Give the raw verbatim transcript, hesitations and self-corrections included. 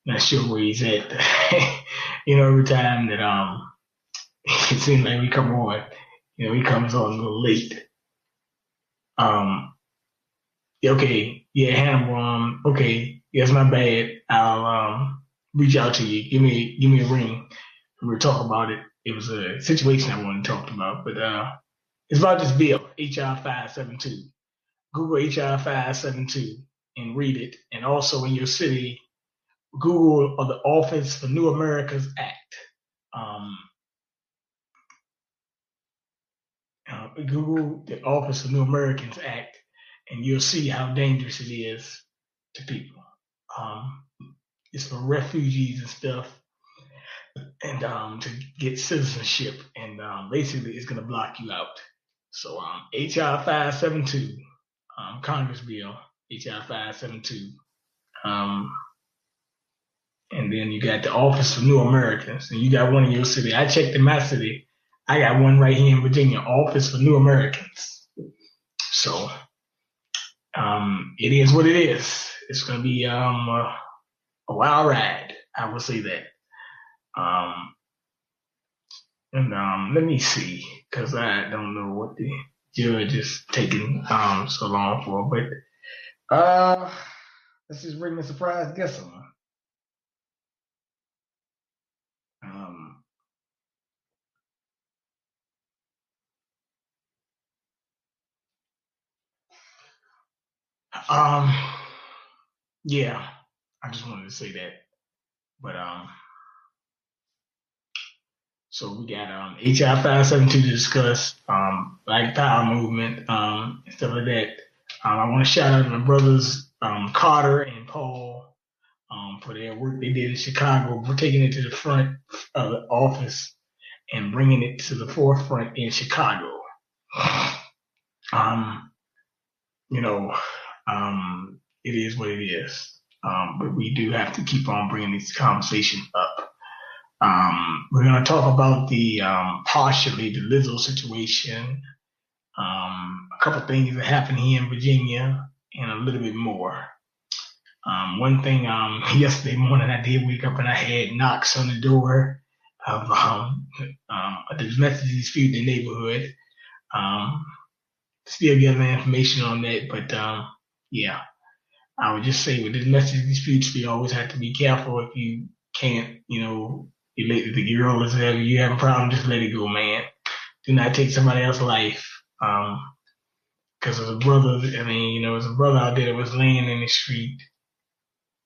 Not sure where he's at. You know, every time that um it seems like we come on, you know, he comes on a little late. Um, okay, yeah, Hannibal. Um, okay, yeah, it's my bad. I'll um reach out to you. Give me give me a ring. We'll talk about it. It was a situation I wanted to talk about, but uh, it's about this bill, H R five seventy-two. Google H R five seventy-two and read it, and also in your city, Google or the Office for New Americas Act. Um, uh, Google the Office for New Americans Act, and you'll see how dangerous it is to people. Um, it's for refugees and stuff, and um, to get citizenship, and um, basically it's going to block you out. So um, H R five seventy-two, um, Congress bill, H R five seventy-two. Um, and then you got the Office for New Americans, and you got one in your city. I checked in my city. I got one right here in Virginia, Office for New Americans. So um, it is what it is. It's going to be um, a, a wild ride. I will say that. Um, and um, let me see, because I don't know what the judge is taking um, so long for. But uh, let's just bring the surprise guest on. Um, um, yeah, I just wanted to say that. But um, so we got um H R five seventy-two to discuss, um, Black Power movement, um, and stuff like that. Um, I want to shout out to my brothers, um, Carter and Paul, um, for their work they did in Chicago. We're taking it to the front of the office and bringing it to the forefront in Chicago. Um, you know, um, it is what it is. Um, but we do have to keep on bringing this conversation up. Um, we're going to talk about the, um, partially the Lizzo situation, um, a couple things that happened here in Virginia, and a little bit more. Um, one thing, um, yesterday morning I did wake up and I had knocks on the door of, um, um, a domestic dispute in the neighborhood. Um, still getting information on that, but, um, yeah, I would just say with the domestic disputes, we always have to be careful. If you can't, you know, relate to the girl or whatever, you have a problem, just let it go, man. Do not take somebody else's life. Um, cause as a brother, I mean, you know, as a brother out there that was laying in the street,